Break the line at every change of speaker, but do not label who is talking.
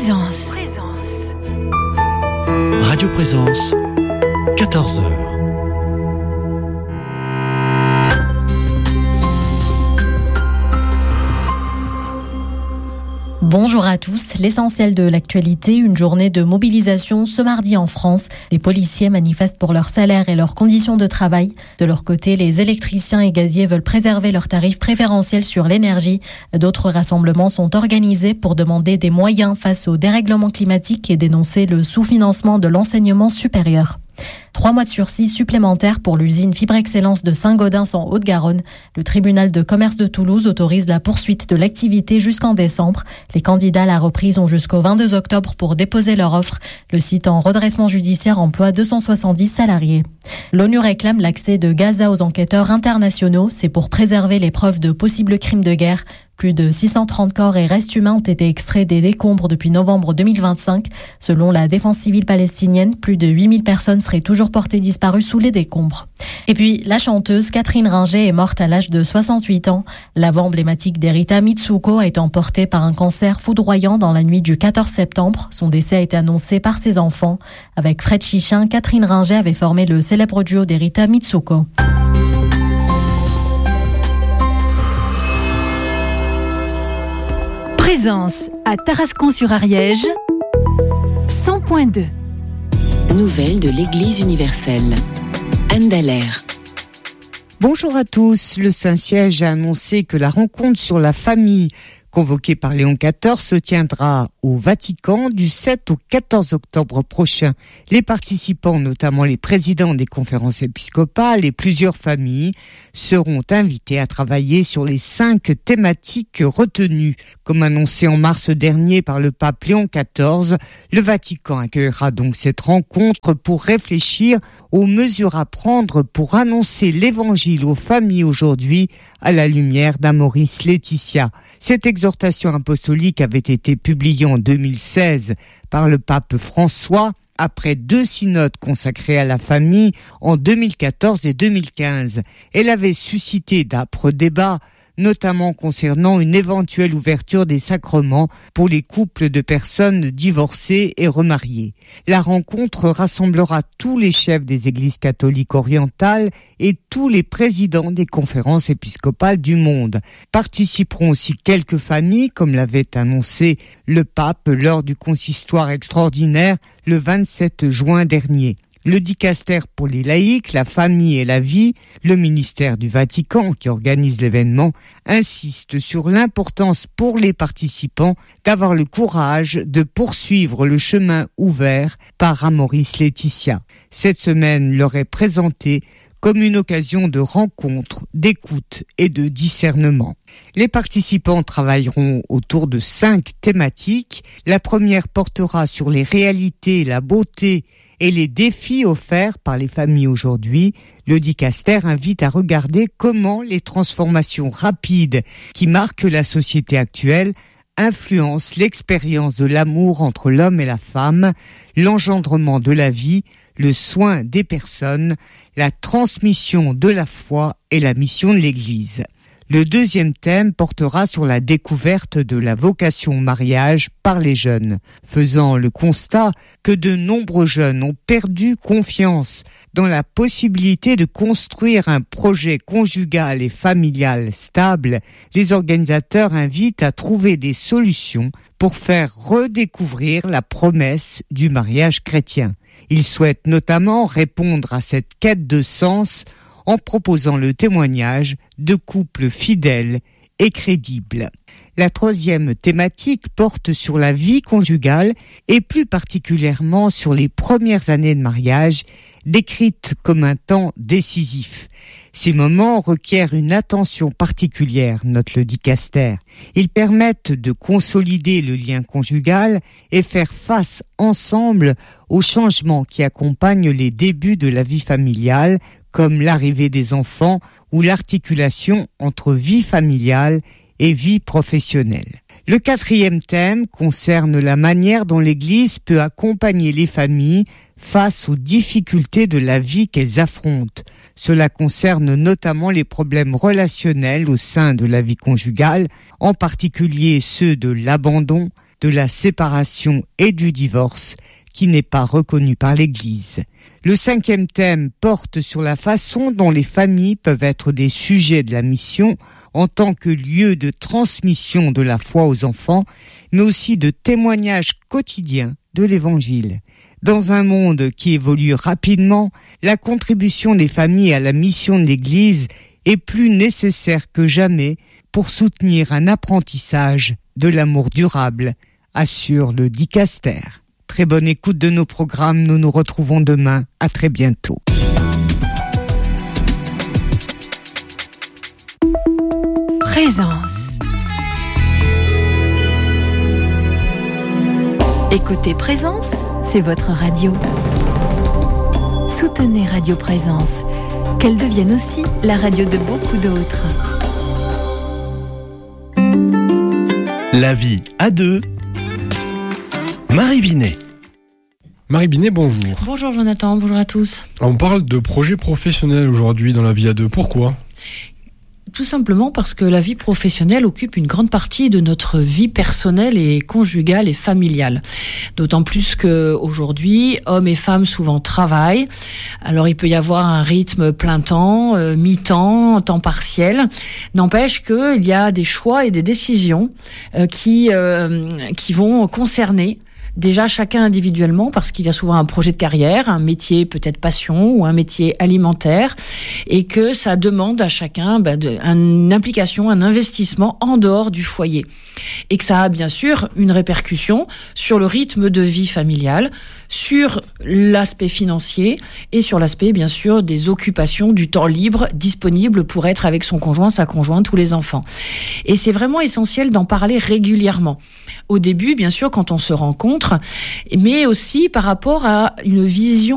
Présence.
Radio Présence, 14h.
Bonjour à tous. L'essentiel de l'actualité, une journée de mobilisation ce mardi en France. Les policiers manifestent pour leur salaire et leurs conditions de travail. De leur côté, les électriciens et gaziers veulent préserver leurs tarifs préférentiels sur l'énergie. D'autres rassemblements sont organisés pour demander des moyens face au dérèglement climatique et dénoncer le sous-financement de l'enseignement supérieur. 3 mois de sursis supplémentaires pour l'usine Fibre Excellence de Saint-Gaudens en Haute-Garonne. Le tribunal de commerce de Toulouse autorise la poursuite de l'activité jusqu'en décembre. Les candidats à la reprise ont jusqu'au 22 octobre pour déposer leur offre. Le site en redressement judiciaire emploie 270 salariés. L'ONU réclame l'accès de Gaza aux enquêteurs internationaux. C'est pour préserver les preuves de possibles crimes de guerre. Plus de 630 corps et restes humains ont été extraits des décombres depuis novembre 2025. Selon la défense civile palestinienne, plus de 8000 personnes seraient toujours portées disparues sous les décombres. Et puis, la chanteuse Catherine Ringer est morte à l'âge de 68 ans. La voix emblématique d'Erita Mitsuko a été emportée par un cancer foudroyant dans la nuit du 14 septembre. Son décès a été annoncé par ses enfants. Avec Fred Chichin, Catherine Ringer avait formé le célèbre duo d'Erita Mitsuko.
Présence à Tarascon-sur-Ariège, 100.2.
Nouvelles de l'Église universelle. Anne Dallaire.
Bonjour à tous. Le Saint-Siège a annoncé que la rencontre sur la famille convoquée par Léon XIV se tiendra au Vatican du 7 au 14 octobre prochain. Les participants, notamment les présidents des conférences épiscopales et plusieurs familles, seront invités à travailler sur les 5 thématiques retenues. Comme annoncé en mars dernier par le pape Léon XIV, le Vatican accueillera donc cette rencontre pour réfléchir aux mesures à prendre pour annoncer l'évangile aux familles aujourd'hui à la lumière d'Amoris Laetitia. Cette exhortation apostolique avait été publiée en 2016 par le pape François après 2 synodes consacrés à la famille en 2014 et 2015. Elle avait suscité d'âpres débats, notamment concernant une éventuelle ouverture des sacrements pour les couples de personnes divorcées et remariées. La rencontre rassemblera tous les chefs des églises catholiques orientales et tous les présidents des conférences épiscopales du monde. Participeront aussi quelques familles, comme l'avait annoncé le pape lors du consistoire extraordinaire le 27 juin dernier. Le dicastère pour les laïcs, la famille et la vie, le ministère du Vatican qui organise l'événement, insiste sur l'importance pour les participants d'avoir le courage de poursuivre le chemin ouvert par Amoris Laetitia. Cette semaine leur est présentée comme une occasion de rencontre, d'écoute et de discernement. Les participants travailleront autour de 5 thématiques. La première portera sur les réalités, la beauté et les défis offerts par les familles aujourd'hui. Le dicaster invite à regarder comment les transformations rapides qui marquent la société actuelle influencent l'expérience de l'amour entre l'homme et la femme, l'engendrement de la vie, le soin des personnes, la transmission de la foi et la mission de l'Église. Le deuxième thème portera sur la découverte de la vocation au mariage par les jeunes, faisant le constat que de nombreux jeunes ont perdu confiance dans la possibilité de construire un projet conjugal et familial stable. Les organisateurs invitent à trouver des solutions pour faire redécouvrir la promesse du mariage chrétien. Ils souhaitent notamment répondre à cette quête de sens en proposant le témoignage de couples fidèles et crédibles. La troisième thématique porte sur la vie conjugale et plus particulièrement sur les premières années de mariage, décrites comme un temps décisif. Ces moments requièrent une attention particulière, note le dicaster. Ils permettent de consolider le lien conjugal et faire face ensemble aux changements qui accompagnent les débuts de la vie familiale, comme l'arrivée des enfants ou l'articulation entre vie familiale et vie professionnelle. Le quatrième thème concerne la manière dont l'Église peut accompagner les familles face aux difficultés de la vie qu'elles affrontent. Cela concerne notamment les problèmes relationnels au sein de la vie conjugale, en particulier ceux de l'abandon, de la séparation et du divorce qui n'est pas reconnu par l'Église. Le 5e thème porte sur la façon dont les familles peuvent être des sujets de la mission en tant que lieu de transmission de la foi aux enfants, mais aussi de témoignage quotidien de l'Évangile. Dans un monde qui évolue rapidement, la contribution des familles à la mission de l'Église est plus nécessaire que jamais pour soutenir un apprentissage de l'amour durable, assure le dicaster. Très bonne écoute de nos programmes, nous nous retrouvons demain, à très bientôt.
Présence. Écoutez Présence, c'est votre radio. Soutenez Radio Présence, qu'elle devienne aussi la radio de beaucoup d'autres.
La vie à deux. Marie Binet.
Marie Binet, bonjour.
Bonjour Jonathan, bonjour à tous.
On parle de projet professionnel aujourd'hui dans la vie à deux. Pourquoi ?
Tout simplement parce que la vie professionnelle occupe une grande partie de notre vie personnelle et conjugale et familiale. D'autant plus qu'aujourd'hui, hommes et femmes souvent travaillent. Alors il peut y avoir un rythme plein temps, mi-temps, temps partiel. N'empêche qu'il y a des choix et des décisions qui vont concerner déjà chacun individuellement, parce qu'il y a souvent un projet de carrière, un métier peut-être passion ou un métier alimentaire, et que ça demande à chacun une implication, un investissement en dehors du foyer. Et que ça a bien sûr une répercussion sur le rythme de vie familiale, sur l'aspect financier et sur l'aspect bien sûr des occupations, du temps libre disponible pour être avec son conjoint, sa conjointe ou les enfants. Et c'est vraiment essentiel d'en parler régulièrement. Au début, bien sûr, quand on se rencontre, mais aussi par rapport à une vision